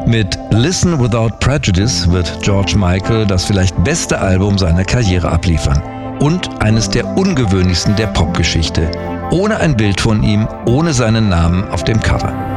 Mit Listen Without Prejudice wird George Michael das vielleicht beste Album seiner Karriere abliefern. Und eines der ungewöhnlichsten der Popgeschichte. Ohne ein Bild von ihm, ohne seinen Namen auf dem Cover.